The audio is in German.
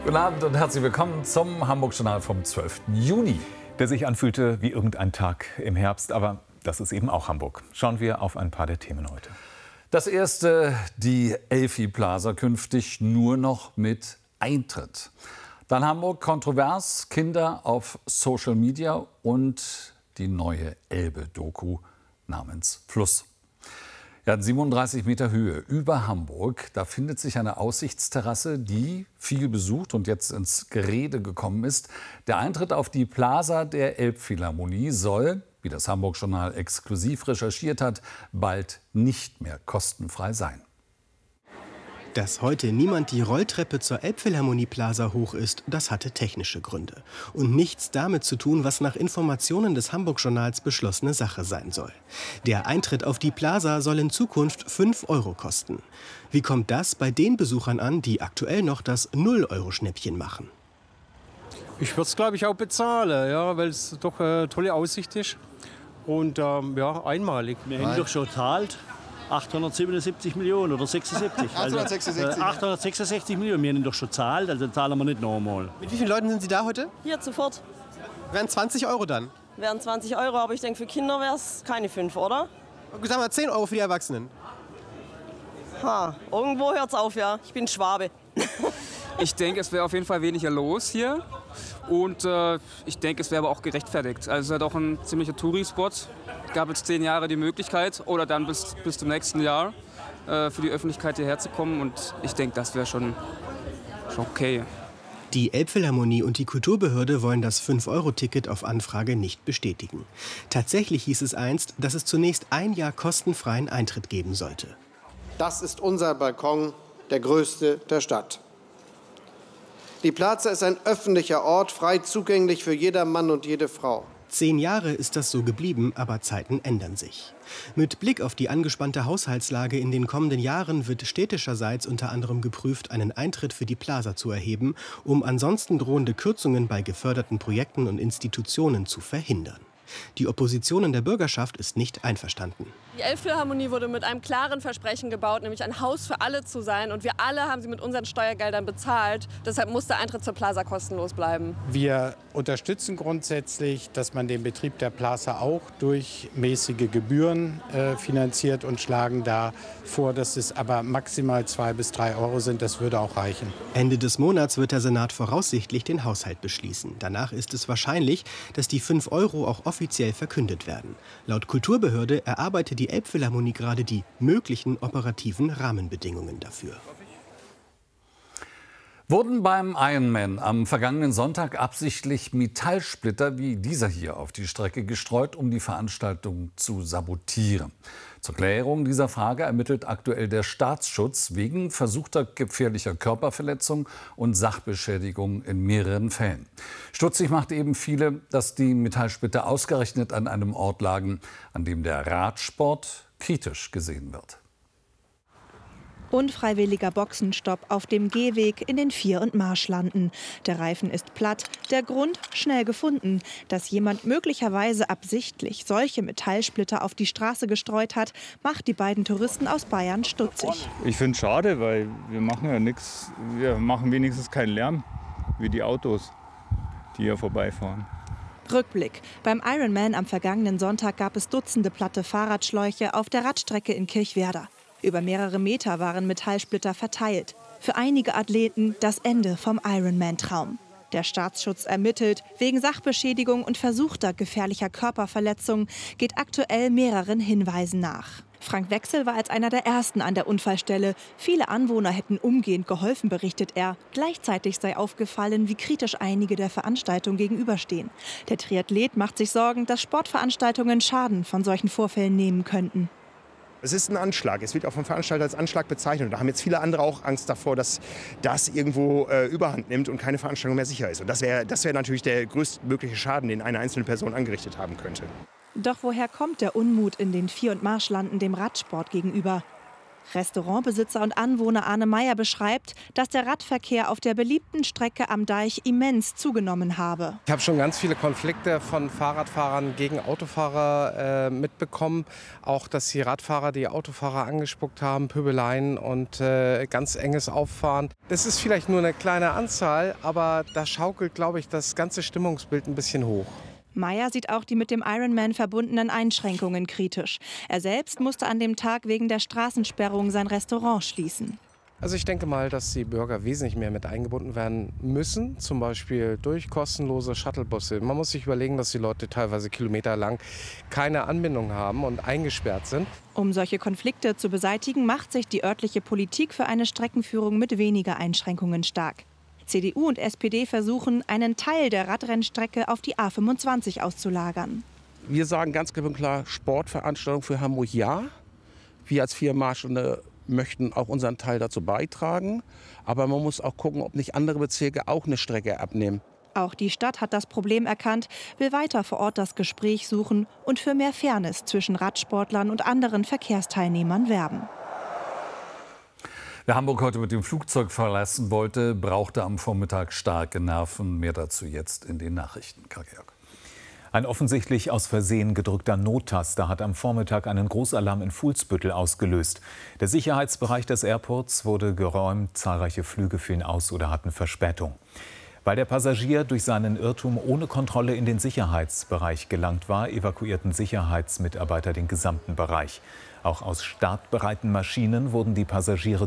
Guten Abend und herzlich willkommen zum Hamburg-Journal vom 12. Juni. Der sich anfühlte wie irgendein Tag im Herbst, aber das ist eben auch Hamburg. Schauen wir auf ein paar der Themen heute. Das erste, die Elfi Plaza künftig nur noch mit Eintritt. Dann Hamburg kontrovers, Kinder auf Social Media und die neue Elbe-Doku namens Fluss. Ja, 37 Meter Höhe über Hamburg, da findet sich eine Aussichtsterrasse, die viel besucht und jetzt ins Gerede gekommen ist. Der Eintritt auf die Plaza der Elbphilharmonie soll, wie das Hamburg-Journal exklusiv recherchiert hat, bald nicht mehr kostenfrei sein. Dass heute niemand die Rolltreppe zur Elbphilharmonie-Plaza hoch ist, das hatte technische Gründe. Und nichts damit zu tun, was nach Informationen des Hamburg-Journals beschlossene Sache sein soll. Der Eintritt auf die Plaza soll in Zukunft 5 € kosten. Wie kommt das bei den Besuchern an, die aktuell noch das 0-Euro-Schnäppchen machen? Ich würde es, glaube ich, auch bezahlen, ja, weil es doch eine tolle Aussicht ist. Und ja, einmalig. Wir haben doch schon gezahlt. 877 Millionen oder 76. 866. 866 Millionen. Wir haben ihn doch schon gezahlt, also zahlen wir nicht nochmal. Mit wie vielen Leuten sind Sie da heute? Hier sofort. Wären 20 € dann? Wären 20 €, aber ich denke, für Kinder wäre es keine 5, oder? Sagen wir 10 € für die Erwachsenen. Irgendwo hört es auf, ja. Ich bin Schwabe. Ich denke, es wäre auf jeden Fall weniger los hier. Und ich denke, es wäre aber auch gerechtfertigt. Also es ist halt auch ein ziemlicher Touri-Spot. Es gab jetzt 10 Jahre die Möglichkeit oder dann bis zum nächsten Jahr für die Öffentlichkeit hierher zu kommen. Und ich denke, das wäre schon okay. Die Elbphilharmonie und die Kulturbehörde wollen das 5-Euro-Ticket auf Anfrage nicht bestätigen. Tatsächlich hieß es einst, dass es zunächst ein Jahr kostenfreien Eintritt geben sollte. Das ist unser Balkon, der größte der Stadt. Die Plaza ist ein öffentlicher Ort, frei zugänglich für jeder Mann und jede Frau. 10 Jahre ist das so geblieben, aber Zeiten ändern sich. Mit Blick auf die angespannte Haushaltslage in den kommenden Jahren wird städtischerseits unter anderem geprüft, einen Eintritt für die Plaza zu erheben, um ansonsten drohende Kürzungen bei geförderten Projekten und Institutionen zu verhindern. Die Opposition in der Bürgerschaft ist nicht einverstanden. Die Elbphilharmonie wurde mit einem klaren Versprechen gebaut, nämlich ein Haus für alle zu sein. Und wir alle haben sie mit unseren Steuergeldern bezahlt. Deshalb muss der Eintritt zur Plaza kostenlos bleiben. Wir unterstützen grundsätzlich, dass man den Betrieb der Plaza auch durch mäßige Gebühren finanziert und schlagen da vor, dass es aber maximal 2 bis 3 € sind. Das würde auch reichen. Ende des Monats wird der Senat voraussichtlich den Haushalt beschließen. Danach ist es wahrscheinlich, dass die 5 € auch offiziell verkündet werden. Laut Kulturbehörde erarbeitet die Elbphilharmonie gerade die möglichen operativen Rahmenbedingungen dafür. Wurden beim Ironman am vergangenen Sonntag absichtlich Metallsplitter wie dieser hier auf die Strecke gestreut, um die Veranstaltung zu sabotieren? Zur Klärung dieser Frage ermittelt aktuell der Staatsschutz wegen versuchter gefährlicher Körperverletzung und Sachbeschädigung in mehreren Fällen. Stutzig macht eben viele, dass die Metallsplitter ausgerechnet an einem Ort lagen, an dem der Radsport kritisch gesehen wird. Unfreiwilliger Boxenstopp auf dem Gehweg in den Vier- und Marschlanden. Der Reifen ist platt, der Grund schnell gefunden. Dass jemand möglicherweise absichtlich solche Metallsplitter auf die Straße gestreut hat, macht die beiden Touristen aus Bayern stutzig. Ich finde es schade, weil wir machen ja nichts. Wir machen wenigstens keinen Lärm wie die Autos, die hier vorbeifahren. Rückblick. Beim Ironman am vergangenen Sonntag gab es Dutzende platte Fahrradschläuche auf der Radstrecke in Kirchwerder. Über mehrere Meter waren Metallsplitter verteilt. Für einige Athleten das Ende vom Ironman-Traum. Der Staatsschutz ermittelt. Wegen Sachbeschädigung und versuchter gefährlicher Körperverletzung geht aktuell mehreren Hinweisen nach. Frank Wechsel war als einer der Ersten an der Unfallstelle. Viele Anwohner hätten umgehend geholfen, berichtet er. Gleichzeitig sei aufgefallen, wie kritisch einige der Veranstaltung gegenüberstehen. Der Triathlet macht sich Sorgen, dass Sportveranstaltungen Schaden von solchen Vorfällen nehmen könnten. Es ist ein Anschlag. Es wird auch vom Veranstalter als Anschlag bezeichnet. Und da haben jetzt viele andere auch Angst davor, dass das irgendwo Überhand nimmt und keine Veranstaltung mehr sicher ist. Und das wär natürlich der größtmögliche Schaden, den eine einzelne Person angerichtet haben könnte. Doch woher kommt der Unmut in den Vier- und Marschlanden dem Radsport gegenüber? Restaurantbesitzer und Anwohner Arne Meyer beschreibt, dass der Radverkehr auf der beliebten Strecke am Deich immens zugenommen habe. Ich habe schon ganz viele Konflikte von Fahrradfahrern gegen Autofahrer mitbekommen. Auch, dass die Radfahrer die Autofahrer angespuckt haben, Pöbeleien und ganz enges Auffahren. Das ist vielleicht nur eine kleine Anzahl, aber da schaukelt, glaube ich, das ganze Stimmungsbild ein bisschen hoch. Meyer sieht auch die mit dem Ironman verbundenen Einschränkungen kritisch. Er selbst musste an dem Tag wegen der Straßensperrung sein Restaurant schließen. Also ich denke mal, dass die Bürger wesentlich mehr mit eingebunden werden müssen, zum Beispiel durch kostenlose Shuttlebusse. Man muss sich überlegen, dass die Leute teilweise kilometerlang keine Anbindung haben und eingesperrt sind. Um solche Konflikte zu beseitigen, macht sich die örtliche Politik für eine Streckenführung mit weniger Einschränkungen stark. CDU und SPD versuchen, einen Teil der Radrennstrecke auf die A25 auszulagern. Wir sagen ganz klipp und klar, Sportveranstaltung für Hamburg ja. Wir als Viermalstunde möchten auch unseren Teil dazu beitragen. Aber man muss auch gucken, ob nicht andere Bezirke auch eine Strecke abnehmen. Auch die Stadt hat das Problem erkannt, will weiter vor Ort das Gespräch suchen und für mehr Fairness zwischen Radsportlern und anderen Verkehrsteilnehmern werben. Wer Hamburg heute mit dem Flugzeug verlassen wollte, brauchte am Vormittag starke Nerven. Mehr dazu jetzt in den Nachrichten. Karl-Georg. Ein offensichtlich aus Versehen gedrückter Nottaster hat am Vormittag einen Großalarm in Fuhlsbüttel ausgelöst. Der Sicherheitsbereich des Airports wurde geräumt, zahlreiche Flüge fielen aus oder hatten Verspätung. Weil der Passagier durch seinen Irrtum ohne Kontrolle in den Sicherheitsbereich gelangt war, evakuierten Sicherheitsmitarbeiter den gesamten Bereich. Auch aus startbereiten Maschinen wurden die Passagiere